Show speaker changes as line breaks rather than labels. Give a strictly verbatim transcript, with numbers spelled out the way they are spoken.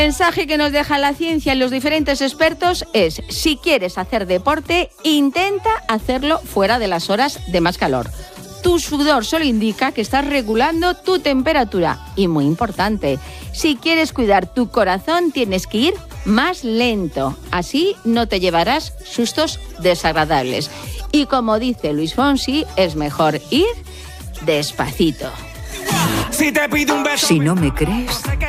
El mensaje que nos deja la ciencia y los diferentes expertos es: si quieres hacer deporte, intenta hacerlo fuera de las horas de más calor. Tu sudor solo indica que estás regulando tu temperatura. Y muy importante, si quieres cuidar tu corazón, tienes que ir más lento. Así no te llevarás sustos desagradables. Y como dice Luis Fonsi, es mejor ir despacito.
Si te pido un beso,
Si no me crees,